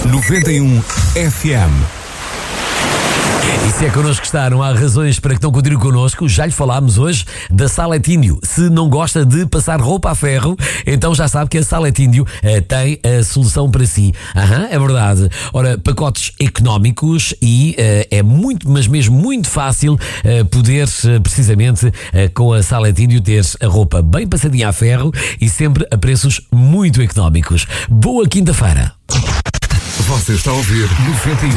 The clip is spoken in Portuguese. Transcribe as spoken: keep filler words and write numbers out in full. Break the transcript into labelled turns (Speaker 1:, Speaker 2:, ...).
Speaker 1: noventa e um F M.
Speaker 2: E se é connosco que está, não há razões para que não continue connosco. Já lhe falámos hoje da Salete Índio. Se não gosta de passar roupa a ferro, então já sabe que a Salete Índio uh, tem a solução para si. Aham, é verdade. Ora, pacotes económicos e uh, é muito, mas mesmo muito fácil uh, poder, uh, precisamente, uh, com a Salete Índio, ter a roupa bem passadinha a ferro e sempre a preços muito económicos. Boa quinta-feira.
Speaker 1: Você está a ouvir noventa e um